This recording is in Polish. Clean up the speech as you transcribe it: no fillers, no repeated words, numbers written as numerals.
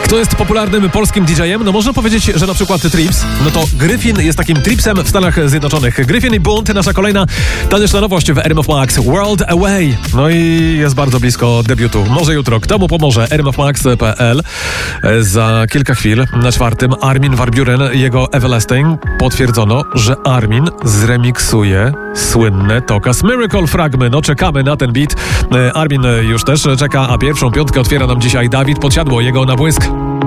Kto jest popularnym polskim DJ-em? No można powiedzieć, że na przykład Trips. No to Gryfin jest takim Tripsem w Stanach Zjednoczonych. Gryfin i Bunt, nasza kolejna taneczna nowość w RMF Max. World Away. No i jest bardzo blisko debiutu. Może jutro. Kto mu pomoże? rmfmax.pl. Za kilka chwil na 4. Armin van Buuren, jego Everlasting. Potwierdzono, że Armin zremiksuje słynne Tokas Miracle fragmy. No czekamy na ten beat. Armin już też czeka, a pierwszą piątkę otwiera nam dzisiaj Dawid Podsiadło. Jego Na błysk.